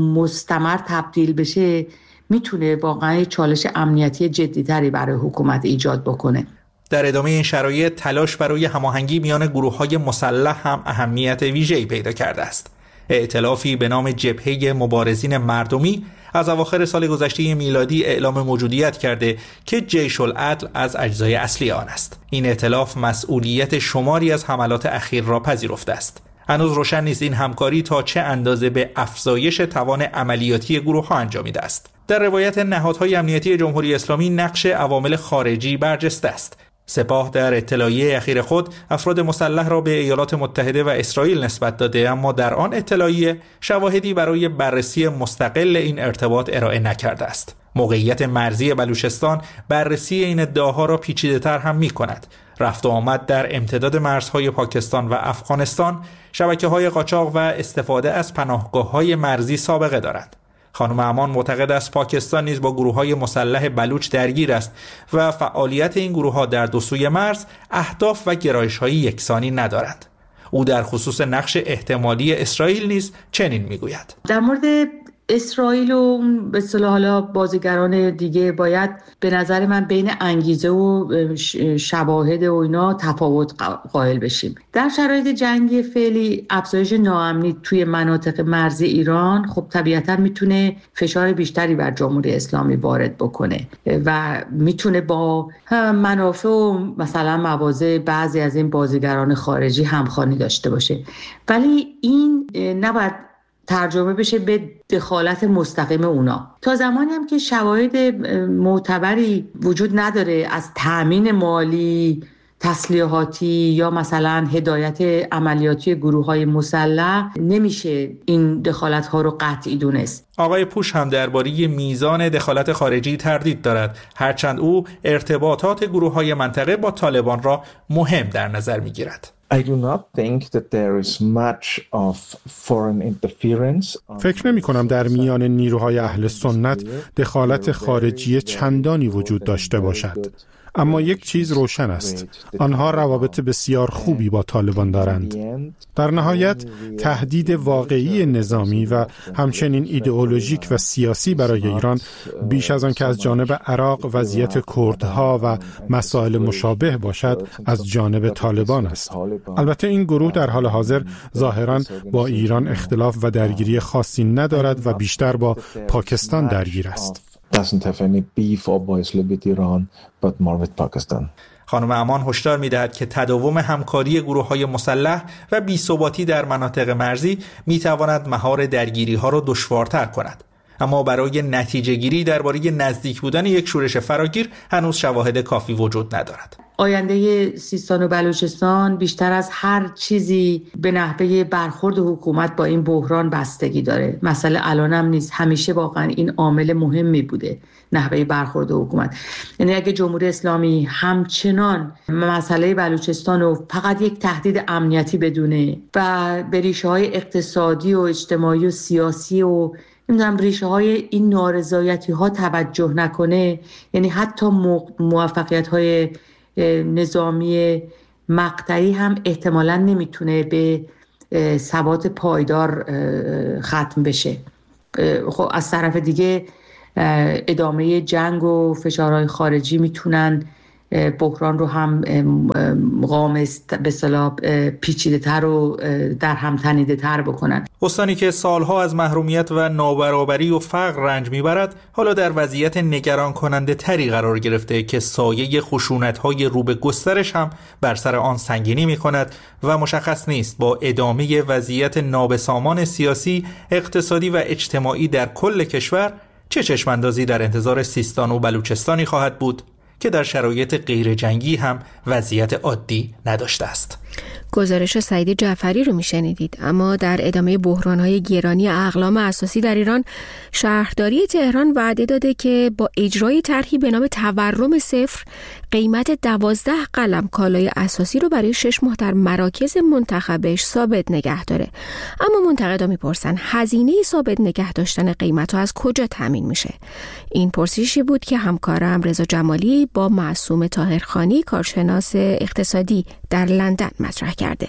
مستمر تبدیل بشه، میتونه واقعا چالش امنیتی جدی‌تری برای حکومت ایجاد بکنه. در ادامه این شرایط تلاش برای هماهنگی میان گروه‌های مسلح هم اهمیت ویژه‌ای پیدا کرده است. ائتلافی به نام جبهه مبارزین مردمی از اواخر سال گذشته میلادی اعلام موجودیت کرده که جیش العدل از اجزای اصلی آن است. این ائتلاف مسئولیت شماری از حملات اخیر را پذیرفته است. هنوز روشن نیست این همکاری تا چه اندازه به افزایش توان عملیاتی گروه‌ها انجامیده است. در روایت نهادهای امنیتی جمهوری اسلامی نقش عوامل خارجی برجسته است. سپاه در اطلاعیه اخیر خود افراد مسلح را به ایالات متحده و اسرائیل نسبت داده، اما در آن اطلاعیه شواهدی برای بررسی مستقل این ارتباط ارائه نکرده است. موقعیت مرزی بلوچستان بررسی این ادعاها را پیچیده‌تر هم می‌کند. رفت و آمد در امتداد مرزهای پاکستان و افغانستان، شبکه‌های قاچاق و استفاده از پناهگاه‌های مرزی سابقه دارند. خانم امان معتقد است پاکستان نیز با گروه‌های مسلح بلوچ درگیر است و فعالیت این گروه‌ها در دو سوی مرز اهداف و گرایش‌های یکسانی ندارند. او در خصوص نقش احتمالی اسرائیل نیز چنین می‌گوید: در مورد اسرائیل و به اصطلاح حالا بازیگران دیگه باید به نظر من بین انگیزه و شواهد و اینا تفاوت قائل بشیم. در شرایط جنگی فعلی افزایش ناامنی توی مناطق مرزی ایران خب طبیعتاً میتونه فشار بیشتری بر جمهوری اسلامی وارد بکنه و میتونه با منافع و مثلا مواضع بعضی از این بازیگران خارجی همخوانی داشته باشه، ولی این نباید ترجمه بشه به دخالت مستقیم اونا. تا زمانی هم که شواهد معتبری وجود نداره از تأمین مالی، تسلیحاتی یا مثلا هدایت عملیاتی گروه‌های مسلح، نمیشه این دخالت‌ها رو قطعی دونست. آقای پوش هم درباره میزان دخالت خارجی تردید دارد، هرچند او ارتباطات گروه‌های منطقه با طالبان را مهم در نظر می‌گیرد. I do not think that there is much of foreign interference. فکر نمی کنم در میان نیروهای اهل سنت دخالت خارجی چندانی وجود داشته باشد. اما یک چیز روشن است، آنها روابط بسیار خوبی با طالبان دارند. در نهایت تهدید واقعی نظامی و همچنین ایدئولوژیک و سیاسی برای ایران بیش از آن که از جانب عراق وضعیت کردها و مسائل مشابه باشد از جانب طالبان است. البته این گروه در حال حاضر ظاهراً با ایران اختلاف و درگیری خاصی ندارد و بیشتر با پاکستان درگیر است. doesn't have any beef obviously with Iran but more with Pakistan. خانم امان هشدار می‌دهد که تداوم همکاری گروه‌های مسلح و بی‌ثباتی در مناطق مرزی می‌تواند مهار درگیری‌ها را دشوارتر کند. اما برای نتیجه‌گیری درباره نزدیک بودن یک شورش فراگیر هنوز شواهد کافی وجود ندارد. آینده سیستان و بلوچستان بیشتر از هر چیزی به نحوه برخورد حکومت با این بحران بستگی داره. مسئله الانم نیست، همیشه واقعا این عامل مهمی بوده، نحوه برخورد حکومت. یعنی اگه جمهوری اسلامی همچنان مسئله بلوچستان رو فقط یک تهدید امنیتی بدونه و به ریشه‌های اقتصادی و اجتماعی و سیاسی و نمیدونم ریشه های این نارضایتی ها توجه نکنه، یعنی حتی موفقیت های نظامی مقطعی هم احتمالاً نمیتونه به ثبات پایدار ختم بشه. خب از طرف دیگه ادامه جنگ و فشارهای خارجی میتونن بحران رو هم قام به اصطلاح پیچیده‌تر و در هم تنیده‌تر بکنن. استانی که سالها از محرومیت و نابرابری و فقر رنج میبرد حالا در وضعیت نگران کننده تری قرار گرفته که سایه خشونت‌های رو به گسترش هم بر سر آن سنگینی میکند و مشخص نیست با ادامه وضعیت نابسامان سیاسی، اقتصادی و اجتماعی در کل کشور چه چشماندازی در انتظار سیستان و بلوچستانی خواهد بود که در شرایط غیر جنگی هم وضعیت عادی نداشته است. گزارش سعید جعفری رو میشنیدید. اما در ادامه بحران‌های گرانی اقلام اساسی در ایران، شهرداری تهران وعده داده که با اجرای طرحی به نام تورم صفر قیمت دوازده قلم کالای اساسی رو برای شش ماه در مراکز منتخبش ثابت نگه داره. اما منتقدا میپرسن هزینه ثابت نگه داشتن قیمت‌ها از کجا تامین میشه؟ این پرسشی بود که همکارم رضا جمالی با معصوم طاهرخانی کارشناس اقتصادی در لندن مطرح کرده.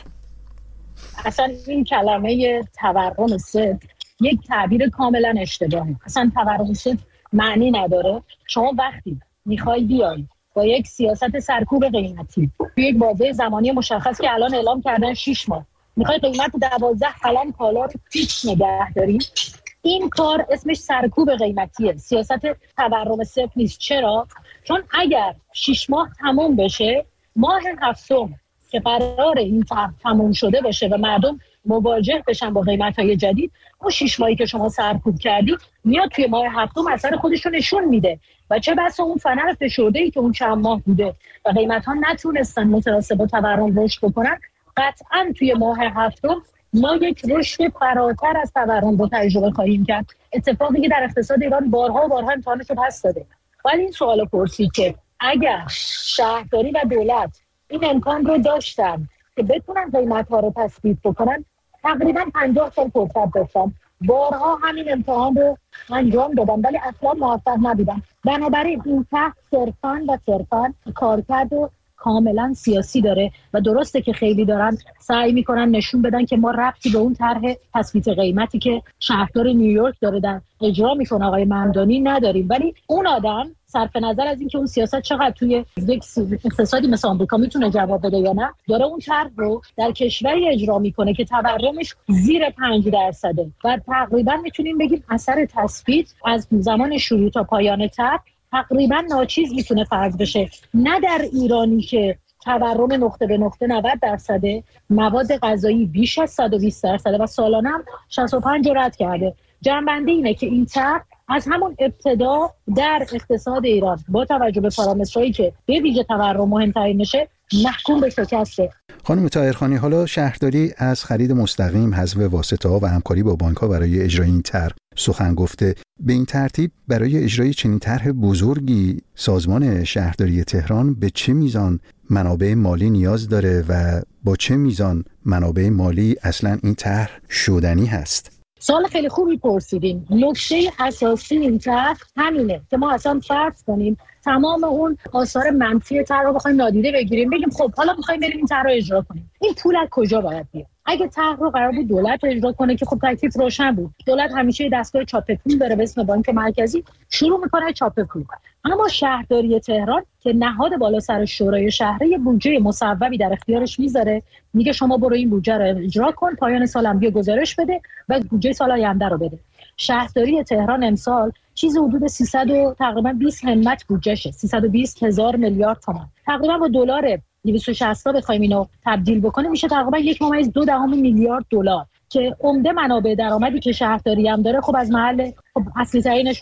اصلا این کلمه تورم صفر یک تعبیر کاملا اشتباهه. اصلا تورم صفر معنی نداره. شما وقتی میخوای بیای با یک سیاست سرکوب قیمتی توی یک بازه زمانی مشخص که الان اعلام کردن شش ماه میخوای قیمت دوازده قلم کالا رو فیکس نگه داری، این کار اسمش سرکوب قیمتیه، سیاست تورم صفر نیست. چرا؟ چون اگر شش ماه تموم بشه، ماه هفتم که قرار این تموم شده باشه و مردم مواجه بشن با قیمت‌های جدید، اون شش ماهی که شما سرکوب کردی میاد توی ماه هفتم اثر خودش رو نشون میده و چه بسا اون فنر فشرده‌ای که اون چند ماه بوده و قیمت‌ها نتونستن متناسب با تورم رشد بکنن، قطعاً توی ماه هفتم ما یک رشد فراتر از تورم رو تجربه خواهیم کرد. اتفاقی که در اقتصاد ایران بارها و بارها امتحانش رو پس داده. ولی این سوال پرسید که اگر شهرداری و دولت این امکان رو داشتن که بتونن قیمت‌ها رو تثبیت بکنن، تقریبا پنجاه سال فرصت داشتن. بارها همین امتحان رو انجام دادن ولی اصلا موفق نبودن. بنابراین این تحت صرفاً و صرفاً کارکرد و کاملا سیاسی داره و درسته که خیلی دارن سعی میکنن نشون بدن که ما ربطی به اون طرح تثبیت قیمتی که شهردار نیویورک داره در اجرا میکنه آقای ممدانی نداریم. ولی اون آدم صرف نظر از اینکه اون سیاست چقدر توی یک اقتصادی مثل آمریکا میتونه جواب بده یا نه، داره اون طرح رو در کشوری اجرا میکنه که تورمش زیر پنج درصده و تقریبا میتونیم بگیم اثر تثبیت از زمان شروع تا پایان طرح تقریبا ناچیز میتونه فرض بشه. نه در ایرانی که تورم نقطه به نقطه نود درصده، مواد غذایی بیش از صد و بیست درصده و سالانه هم شصت و پنج رد کرده. جنبنده اینه که این طرح از همون ابتدا در اقتصاد ایران با توجه به پارامترهایی که به ویژه تورم مهمترین نشه محکوم به شکسته. خانم طاهرخانی، حالا شهرداری از خرید مستقیم، حذف واسطه‌ها و همکاری با بانک‌ها برای اجرای این طرح سخن گفته. به این ترتیب برای اجرای چنین طرح بزرگی سازمان شهرداری تهران به چه میزان منابع مالی نیاز داره و با چه میزان منابع مالی اصلا این طرح شدنی هست؟ سوال خیلی خوبی پرسیدین. نکته اساسی این طرح همینه که ما اصلا فرض کنیم تمام اون آثار منفی طرح رو بخوایم نادیده بگیریم، بگیم خب حالا می‌خوایم بریم این طرح رو اجرا کنیم. این پول از کجا باید بیاد؟ اگه طرح رو قرار بود دولت اجرا کنه که خب تکلیف روشن بود. دولت همیشه دستگاه چاپ پول داره به اسم بانک مرکزی، شروع می‌کنه چاپ پول. اما شهرداری تهران که نهاد بالا سر شورای شهری بودجه مصوبی در اختیارش میذاره، میگه شما برو این بودجه رو اجرا کن، پایان سال هم بیا گزارش بده و بودجه سال آینده رو بده. شهرداری تهران امسال چیز حدود سیصد و تقریبا بیست همت بودجهشه، سیصد و بیست هزار میلیارد تومان. تقریبا با دلار دویست و شصت بخوایم اینو تبدیل بکنیم میشه تقریبا یک ممیز دو دهم میلیارد دلار که عمده منابع درآمدی که شهرداری هم داره خب از محل خب اصلی ترینشون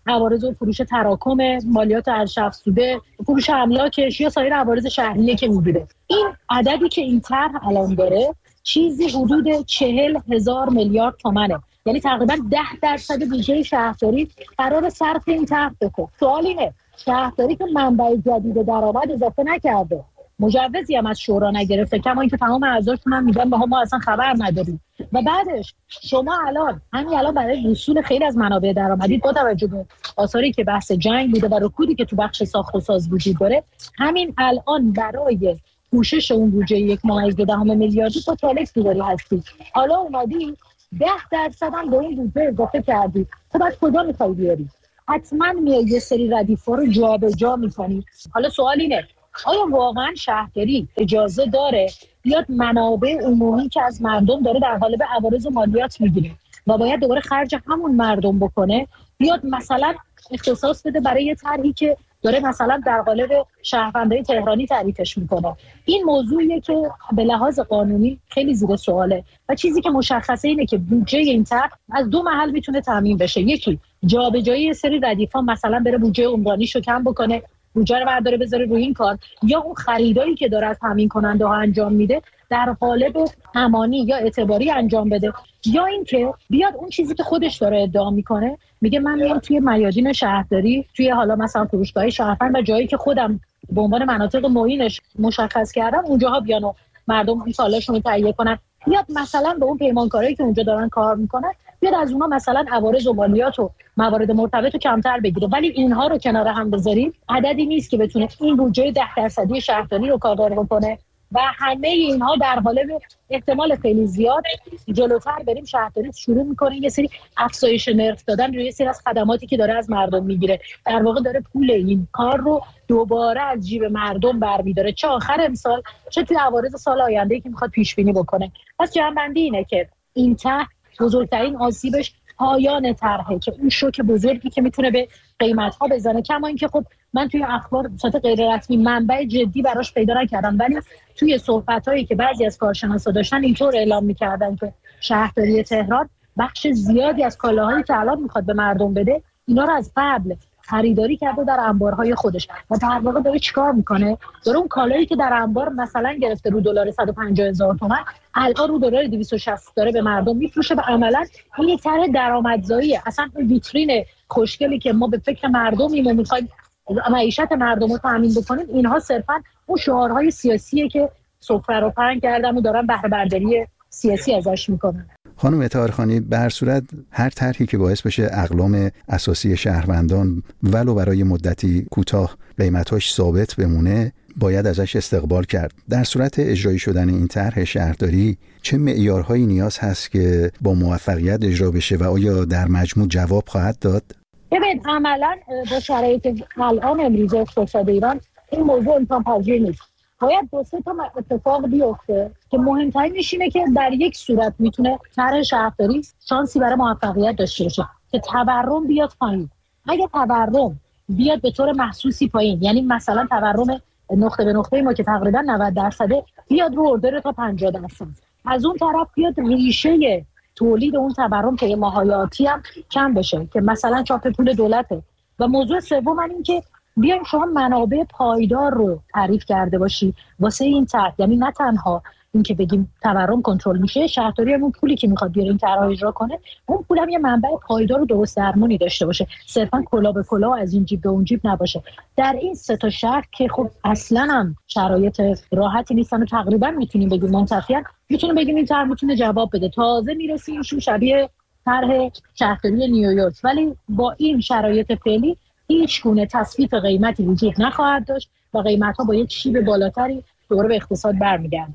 عوارض و فروش تراکم مالیات ارزش افزوده، فروش املاکش یا سایر عوارض شهریه که میگیره. این عددی که این طرح الان داره چیزی حدود چهل هزار میلیارد تومانه، یعنی تقریبا ده درصد بودجه شهرداری قرار صرف این طرح بشه. سوال اینه شهرداری که منبع جدید درآمد اضافه نکرده، مجوزی هم از شورا نگرفته، کما اینکه تمام اعضاشون هم میگن ما ما اصلا خبر نداریم، و بعدش شما الان همین الان برای وصول خیلی از منابع درآمدی با توجه به آثاری که بحث جنگ بوده و رکودی که تو بخش ساخت و ساز وجود داره، همین الان برای پوشش اون بودجه یک ممیز دو دهم میلیاردی با تالکس دیواری هستی، حالا اومدی ده درصد هم به این بودجه اضافه کردی. تو بعد کجا میخوای بیاری؟ حتما میای یه سری ردیف‌ها رو جابجا می‌کنی. حالا سوال اینه آیا واقعا شهرداری اجازه داره بیاد منابع عمومی که از مردم داره در قالب عوارض و مالیات میگیره و باید دوباره خرج همون مردم بکنه، بیاد مثلا اختصاص بده برای یه طرحی که داره مثلا در قالب شهروندای تهرانی تعریفش میکنه؟ این موضوعیه که به لحاظ قانونی خیلی زیر سواله و چیزی که مشخصه اینه که بودجه این طرح از دو محل میتونه تامین بشه. یکی جابجایی سری ردیفا، مثلا بره بودجه عمرانیشو کم بکنه، بودجه رو برداره بذاره روی این کار، یا اون خریدایی که داره از تامین کننده ها انجام میده در قالب امانی یا اعتباری انجام بده، یا اینکه بیاد اون چیزی که خودش داره ادعا میکنه میگه من میام توی میادین شهرداری، توی حالا مثلا فروشگاه شهروند و جایی که خودم به عنوان مناطق معینش مشخص کردم اونجاها بیان و مردم این سالاشون رو تهیه کنن، بیاد مثلا به اون پیمانکارایی که اونجا دارن کار میکنن بیاد از اونها مثلا عوارض و مالیات و موارد مرتبط رو کمتر بگیره. ولی اینها رو کنار هم بذاریم عددی نیست که بتونه این بودجه ده درصدی شهرداری رو کاور بکنه و همه اینها در قالب احتمال خیلی زیاد جلوتر بریم شهرداری شروع میکنه یه سری افزایش نرخ دادن روی یه سری از خدماتی که داره از مردم میگیره، در واقع داره پول این کار رو دوباره از جیب مردم برمی‌داره، چه آخر امسال چه توی عوارض سال آینده که میخواد پیش بینی بکنه. پس جنبندی اینه که این طرح بزرگترین آسیبش پایان طرحه که اون شوک بزرگی که میتونه به قیمت‌ها بزنه، کما اینکه خب من توی اخبار به صورت غیر رسمی منبع جدی براش پیدا نکردم، ولی توی صحبت‌هایی که بعضی از کارشناسا داشتن اینطور اعلام می‌کردن که شهرداری تهران بخش زیادی از کالاهایی که الان میخواد به مردم بده اینا رو از قبل خریداری کرده در انبارهای خودش و در واقع داره چیکار میکنه؟ داره اون کالایی که در انبار مثلا گرفته رو دلار صد و پنجاه هزار تومان الان رو دلار دویست و شصت داره به مردم میفروشه و عملا این یک طرح درآمدزاییه. اصلا اون ویترین خوشگلی که ما به فکر مردمیم و میخوایم معیشت مردم رو تامین بکنیم، اینها صرفا اون شعارهای سیاسیه که سفره رو پهن کردن و دارن بهره برداری سیاسی ازش میکنن. خانم اطهارخانی، به هر صورت هر طرحی که باعث بشه اقلام اساسی شهروندان ولو برای مدتی کوتاه قیمتاش ثابت بمونه باید ازش استقبال کرد. در صورت اجرایی شدن این طرح شهرداری چه معیارهایی نیاز هست که با موفقیت اجرا بشه و آیا در مجموع جواب خواهد داد؟ ببین عملا با شرایط الان امروز اقتصاد ایران این موضوع امکان پذیر نیست. باید دو سه تا اتفاق بیفته که مهمترینش اینه که در یک صورت میتونه طرح شهرداری شانسی برای موفقیت داشته باشه که تورم بیاد پایین. اگه تورم بیاد به طور محسوسی پایین، یعنی مثلا تورم نقطه به نقطه ما که تقریبا نود درصده بیاد رو اردر تا پنجاه درصد، از اون طرف بیاد ریشه تولید اون تورم که ماهای آتی هم کم بشه که مثلا چاپ پول دولته. و موضوع سوم این که بیایم شما منابع پایدار رو تعریف کرده باشی واسه این طرح، یعنی نه تنها این که بگیم تورم کنترل میشه، شهرداری همون پولی که میخواد بیاره این طرح اجرا کنه اون پول هم یه منبع پایدار و درست درمانی داشته باشه، صرفا کلا به کلا از این جیب به اون جیب نباشه. در این سه تا شهر که خب اصلا هم شرایط راحتی نیستن و تقریبا میتونیم بگیم منتفیان، میتونیم بگیم این طرح میتونه جواب بده. تازه میرسیم شو شبیه طرح شهرداری نیویورک، ولی با این شرایط فعلی هیچ گونه تثبیت قیمتی وجود نخواهد داشت و قیمت‌ها با یک شیب بالاتری دوباره به اقتصاد برمیگردند.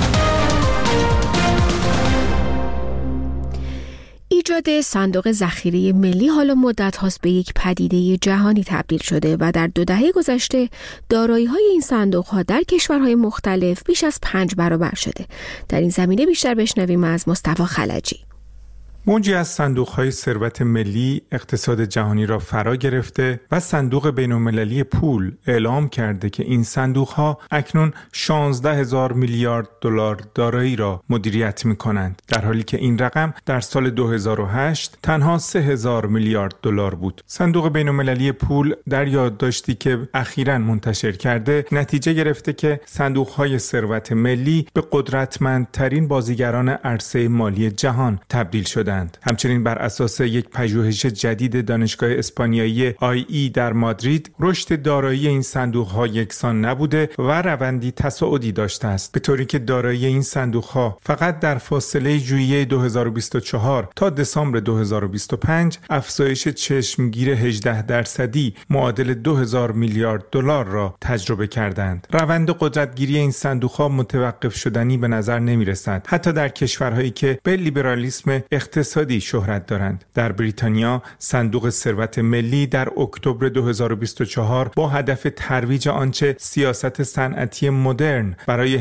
ایجاد صندوق ذخیره ملی حالا مدت هاست به یک پدیده جهانی تبدیل شده و در دو دهه گذشته دارایی‌های این صندوق‌ها در کشورهای مختلف بیش از پنج برابر شده. در این زمینه بیشتر بشنویم از مصطفی خلجی. موجی از صندوق‌های ثروت ملی اقتصاد جهانی را فرا گرفته و صندوق بین‌المللی پول اعلام کرده که این صندوق‌ها اکنون شانزده هزار میلیارد دلار دارایی را مدیریت می‌کنند، در حالی که این رقم در سال دو هزار و هشت تنها سه هزار میلیارد دلار بود. صندوق بین‌المللی پول در یادداشتی که اخیراً منتشر کرده نتیجه گرفته که صندوق‌های ثروت ملی به قدرتمندترین بازیگران عرصه مالی جهان تبدیل شدند. همچنین بر اساس یک پژوهش جدید دانشگاه اسپانیایی آی ای در مادرید، رشد دارایی این صندوق‌ها یکسان نبوده و روندی تصاعدی داشته است، به طوری که دارایی این صندوق‌ها فقط در فاصله ژوئیه دو هزار و بیست و چهار تا دسامبر دو هزار و بیست و پنج افزایش چشمگیر هجده درصدی معادل دو هزار میلیارد دلار را تجربه کردند. روند قدرتگیری این صندوق‌ها متوقف شدنی به نظر نمی‌رسد، حتی در کشورهایی که به لیبرالیسم اقتصادی شهرت دارند. در بریتانیا صندوق ثروت ملی در اکتبر دو هزار و بیست و چهار با هدف ترویج آنچه سیاست صنعتی مدرن برای